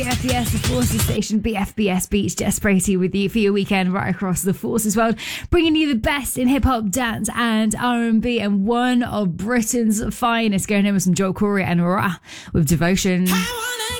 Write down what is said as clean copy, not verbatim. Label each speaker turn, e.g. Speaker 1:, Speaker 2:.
Speaker 1: BFBS, the Forces Station, BFBS Beach, Jess Brady with you for your weekend right across the Forces world, bringing you the best in hip-hop, dance and R&B, and one of Britain's finest, going in with some Joel Corey and Ra with Devotion.